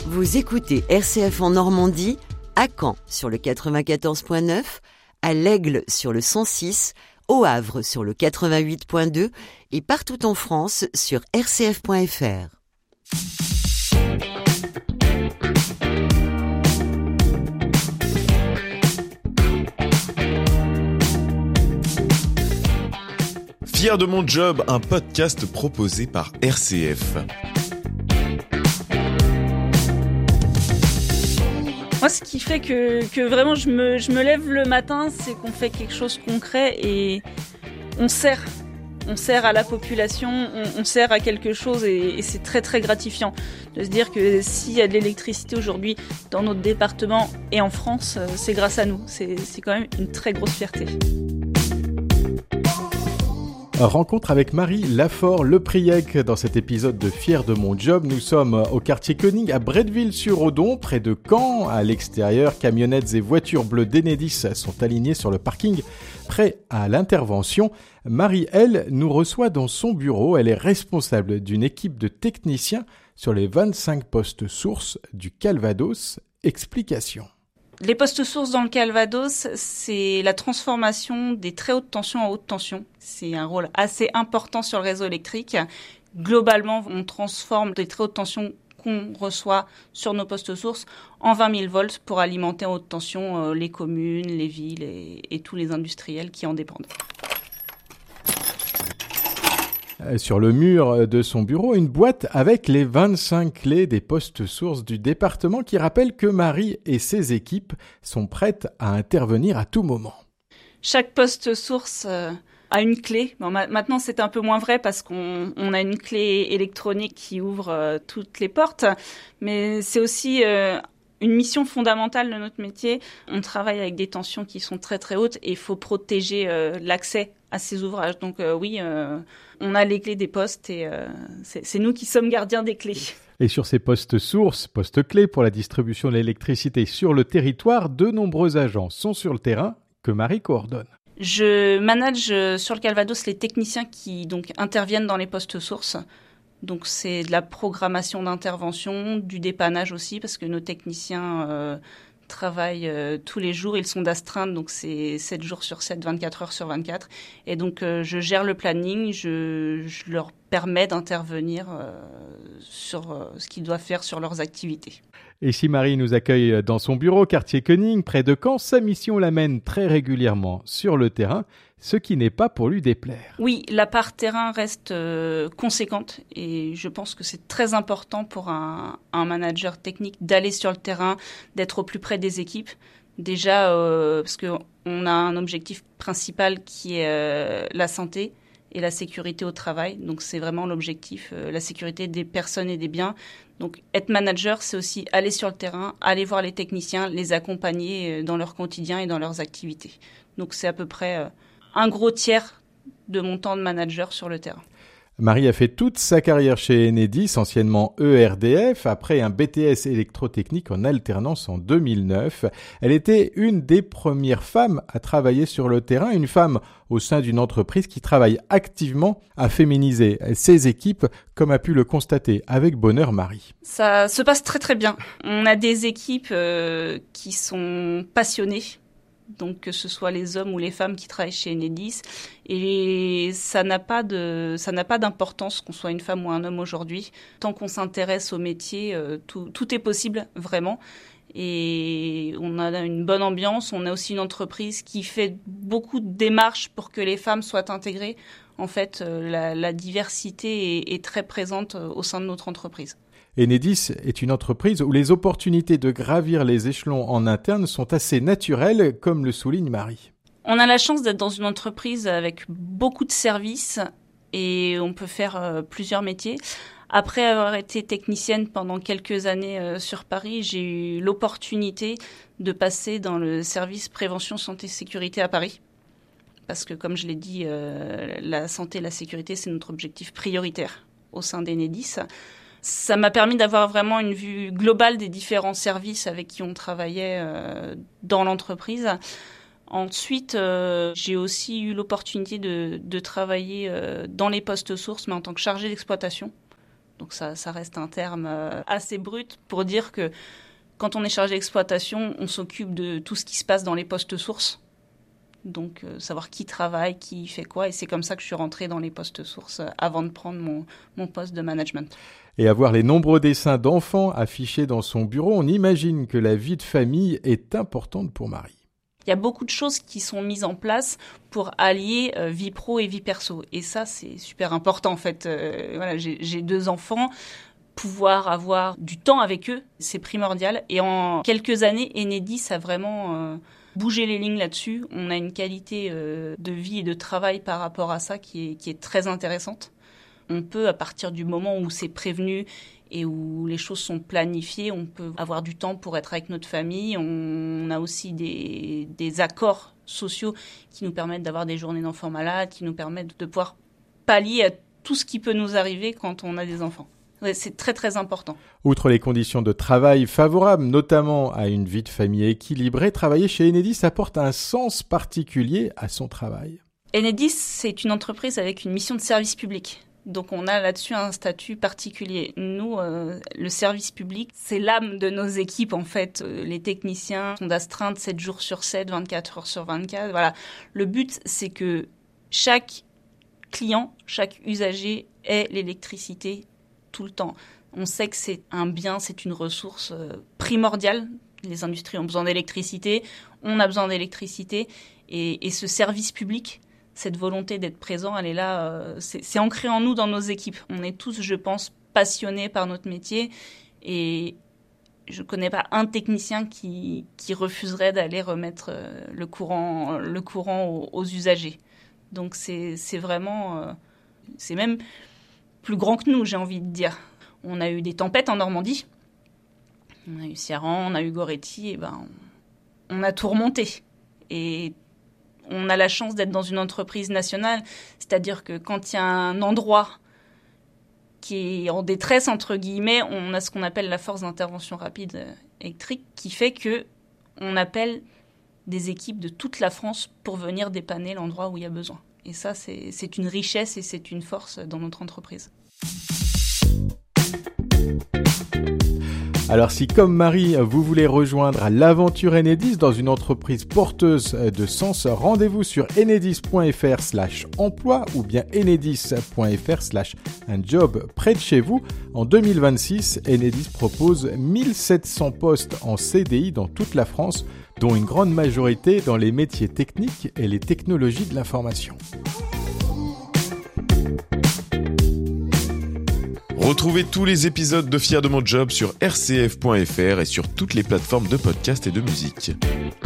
Vous écoutez RCF en Normandie, à Caen sur le 94.9, à l'Aigle sur le 106, au Havre sur le 88.2 et partout en France sur rcf.fr. Fier de mon job, un podcast proposé par RCF. Moi, ce qui fait que vraiment je me lève le matin, c'est qu'on fait quelque chose de concret et on sert à la population, on sert à quelque chose et c'est très très gratifiant de se dire que s'il y a de l'électricité aujourd'hui dans notre département et en France, c'est grâce à nous. C'est quand même une très grosse fierté. Rencontre avec Marie Lafort-Lepriec dans cet épisode de Fier de mon job. Nous sommes au quartier Koning à Bretteville-sur-Odon, près de Caen. À l'extérieur, camionnettes et voitures bleues d'Enedis sont alignées sur le parking, prêts à l'intervention. Marie, elle, nous reçoit dans son bureau. Elle est responsable d'une équipe de techniciens sur les 25 postes sources du Calvados. Explication. Les postes sources dans le Calvados, c'est la transformation des très hautes tensions en haute tension. C'est un rôle assez important sur le réseau électrique. Globalement, on transforme des très hautes tensions qu'on reçoit sur nos postes sources en 20 000 volts pour alimenter en haute tension les communes, les villes et tous les industriels qui en dépendent. Sur le mur de son bureau, une boîte avec les 25 clés des postes sources du département qui rappelle que Marie et ses équipes sont prêtes à intervenir à tout moment. Chaque poste source a une clé. Bon, maintenant, c'est un peu moins vrai parce qu'on a une clé électronique qui ouvre toutes les portes, mais c'est aussi une mission fondamentale de notre métier. On travaille avec des tensions qui sont très très hautes et il faut protéger l'accès à ces ouvrages. Donc oui, on a les clés des postes et c'est nous qui sommes gardiens des clés. Et sur ces postes sources, postes clés pour la distribution de l'électricité sur le territoire, de nombreux agents sont sur le terrain que Marie coordonne. Je manage sur le Calvados les techniciens qui donc interviennent dans les postes sources. Donc c'est de la programmation d'intervention, du dépannage aussi, parce que nos techniciens travaillent tous les jours. Ils sont d'astreinte, donc c'est 7 jours sur 7, 24 heures sur 24. Et donc je gère le planning, je leur permets d'intervenir sur ce qu'ils doivent faire sur leurs activités. Et si Marie nous accueille dans son bureau, quartier Koning, près de Caen, sa mission l'amène très régulièrement sur le terrain, ce qui n'est pas pour lui déplaire. Oui, la part terrain reste conséquente et je pense que c'est très important pour un manager technique d'aller sur le terrain, d'être au plus près des équipes. Déjà, parce qu'on a un objectif principal qui est la santé et la sécurité au travail. Donc c'est vraiment l'objectif, la sécurité des personnes et des biens. Donc être manager, c'est aussi aller sur le terrain, aller voir les techniciens, les accompagner dans leur quotidien et dans leurs activités. Donc c'est à peu près un gros tiers de mon temps de manager sur le terrain. Marie a fait toute sa carrière chez Enedis, anciennement ERDF, après un BTS électrotechnique en alternance en 2009. Elle était une des premières femmes à travailler sur le terrain, une femme au sein d'une entreprise qui travaille activement à féminiser ses équipes, comme a pu le constater avec bonheur Marie. Ça se passe très très bien. On a des équipes qui sont passionnées. Donc que ce soit les hommes ou les femmes qui travaillent chez Enedis, et ça n'a pas d'importance qu'on soit une femme ou un homme aujourd'hui. Tant qu'on s'intéresse au métier, tout est possible vraiment. Et on a une bonne ambiance. On a aussi une entreprise qui fait beaucoup de démarches pour que les femmes soient intégrées. En fait, la diversité est très présente au sein de notre entreprise. Enedis est une entreprise où les opportunités de gravir les échelons en interne sont assez naturelles, comme le souligne Marie. On a la chance d'être dans une entreprise avec beaucoup de services et on peut faire plusieurs métiers. Après avoir été technicienne pendant quelques années sur Paris, j'ai eu l'opportunité de passer dans le service prévention santé sécurité à Paris. Parce que comme je l'ai dit, la santé et la sécurité, c'est notre objectif prioritaire au sein d'Enedis. Ça m'a permis d'avoir vraiment une vue globale des différents services avec qui on travaillait dans l'entreprise. Ensuite, j'ai aussi eu l'opportunité de travailler dans les postes sources, mais en tant que chargée d'exploitation. Donc ça reste un terme assez brut pour dire que quand on est chargé d'exploitation, on s'occupe de tout ce qui se passe dans les postes sources. Donc savoir qui travaille, qui fait quoi. Et c'est comme ça que je suis rentrée dans les postes sources avant de prendre mon poste de management. Et à voir les nombreux dessins d'enfants affichés dans son bureau, on imagine que la vie de famille est importante pour Marie. Il y a beaucoup de choses qui sont mises en place pour allier vie pro et vie perso. Et ça, c'est super important en fait. Voilà, j'ai 2 enfants. Pouvoir avoir du temps avec eux, c'est primordial. Et en quelques années, Enedis a vraiment bougé les lignes là-dessus. On a une qualité de vie et de travail par rapport à ça qui est très intéressante. On peut, à partir du moment où c'est prévenu et où les choses sont planifiées, on peut avoir du temps pour être avec notre famille. On a aussi des accords sociaux qui nous permettent d'avoir des journées d'enfants malades, qui nous permettent de pouvoir pallier à tout ce qui peut nous arriver quand on a des enfants. Ouais, c'est très très important. Outre les conditions de travail favorables, notamment à une vie de famille équilibrée, travailler chez Enedis apporte un sens particulier à son travail. Enedis, c'est une entreprise avec une mission de service public. Donc on a là-dessus un statut particulier. Nous, le service public, c'est l'âme de nos équipes en fait. Les techniciens sont d'astreinte 7 jours sur 7, 24 heures sur 24. Voilà. Le but, c'est que chaque client, chaque usager ait l'électricité tout le temps. On sait que c'est un bien, c'est une ressource primordiale. Les industries ont besoin d'électricité, on a besoin d'électricité. Et ce service public, cette volonté d'être présent, elle est là, c'est ancré en nous, dans nos équipes. On est tous, je pense, passionnés par notre métier et je ne connais pas un technicien qui refuserait d'aller remettre le courant aux usagers. Donc c'est vraiment, c'est même plus grand que nous, j'ai envie de dire. On a eu des tempêtes en Normandie, on a eu Ciarán, on a eu Goretti, et on a tout remonté. Et on a la chance d'être dans une entreprise nationale, c'est-à-dire que quand il y a un endroit qui est en détresse, entre guillemets, on a ce qu'on appelle la force d'intervention rapide électrique, qui fait qu'on appelle des équipes de toute la France pour venir dépanner l'endroit où il y a besoin. Et ça, c'est une richesse et c'est une force dans notre entreprise. Alors si, comme Marie, vous voulez rejoindre l'aventure Enedis dans une entreprise porteuse de sens, rendez-vous sur enedis.fr/emploi ou bien enedis.fr/un job près de chez vous. En 2026, Enedis propose 1700 postes en CDI dans toute la France, dont une grande majorité dans les métiers techniques et les technologies de l'information. Retrouvez tous les épisodes de Fier de mon job sur rcf.fr et sur toutes les plateformes de podcast et de musique.